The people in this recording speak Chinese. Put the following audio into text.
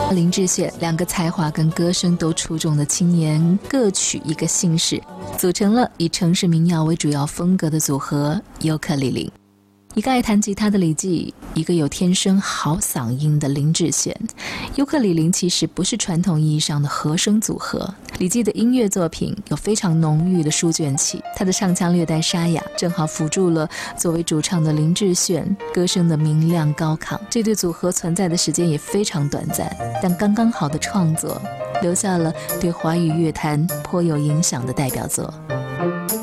林志炫，两个才华跟歌声都出众的青年，各取一个姓氏，组成了以城市民谣为主要风格的组合尤克里里。一个爱弹吉他的李记，一个有天生好嗓音的林志炫。尤克里里其实不是传统意义上的和声组合，李记的音乐作品有非常浓郁的书卷气，他的唱腔略带沙哑，正好辅助了作为主唱的林志炫歌声的明亮高亢。这对组合存在的时间也非常短暂，但刚刚好的创作留下了对华语乐坛颇有影响的代表作。